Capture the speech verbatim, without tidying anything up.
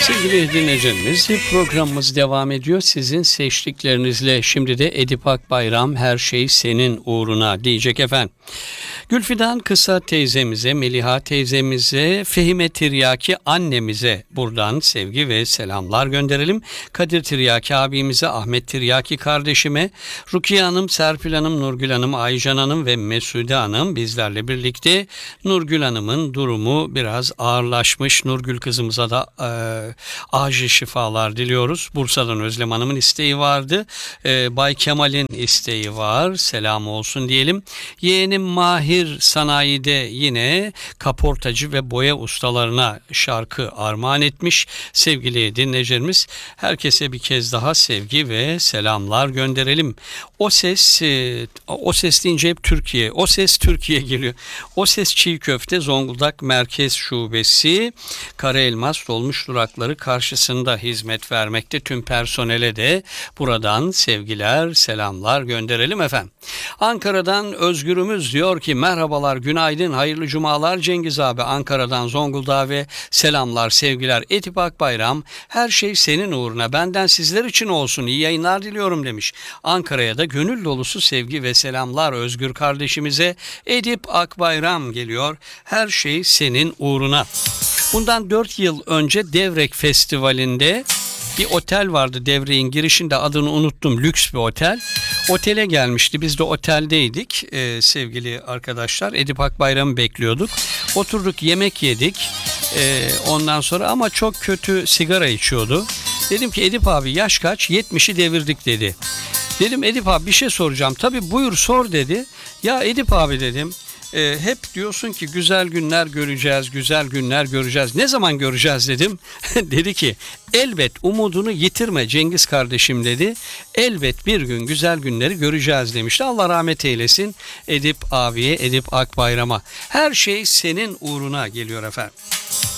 Sevgili dinleyicilerimiz, programımız devam ediyor. Sizin seçtiklerinizle şimdi de Edip Akbayram Her Şey Senin Uğruna diyecek efendim. Gülfidan Kısa teyzemize, Meliha teyzemize, Fehime Tiryaki annemize buradan sevgi ve selamlar gönderelim. Kadir Tiryaki abimize, Ahmet Tiryaki kardeşime, Rukiye Hanım, Serpil Hanım, Nurgül Hanım, Aycan Hanım ve Mesude Hanım bizlerle birlikte. Nurgül Hanım'ın durumu biraz ağırlaşmış. Nurgül kızımıza da e, acil şifalar diliyoruz. Bursa'dan Özlem Hanım'ın isteği vardı. E, Bay Kemal'in isteği var. Selam olsun diyelim. Yeğenim Mahir sanayide yine kaportacı ve boya ustalarına şarkı armağan etmiş. Sevgili dinleyicilerimiz, herkese bir kez daha sevgi ve selamlar gönderelim. O ses, o ses deyince hep Türkiye. O ses Türkiye geliyor. O ses Çiğ Köfte Zonguldak Merkez Şubesi Karaelmas dolmuş durakları karşısında hizmet vermekte. Tüm personele de buradan sevgiler, selamlar gönderelim efendim. Ankara'dan Özgürümüz diyor ki merhabalar, günaydın, hayırlı cumalar Cengiz abi. Ankara'dan Zonguldak'a ve selamlar, sevgiler. Edip Akbayram, her şey senin uğruna, benden sizler için olsun, iyi yayınlar diliyorum demiş. Ankara'ya da gönül dolusu sevgi ve selamlar Özgür kardeşimize. Edip Akbayram geliyor, her şey senin uğruna. Bundan dört yıl önce Devrek Festivali'nde bir otel vardı Devrek'in girişinde, adını unuttum, lüks bir otel. Otele gelmişti, biz de oteldeydik ee, sevgili arkadaşlar. Edip Akbayram'ı bekliyorduk. Oturduk, yemek yedik ee, ondan sonra, ama çok kötü sigara içiyordu. Dedim ki Edip abi yaş kaç? yetmişi devirdik dedi. Dedim Edip abi bir şey soracağım. Tabii buyur sor dedi. Ya Edip abi dedim, E, hep diyorsun ki güzel günler göreceğiz, güzel günler göreceğiz. Ne zaman göreceğiz dedim. Dedi ki elbet umudunu yitirme Cengiz kardeşim dedi. Elbet bir gün güzel günleri göreceğiz demişti. Allah rahmet eylesin Edip abiye, Edip Akbayram'a. Her şey senin uğruna geliyor efendim.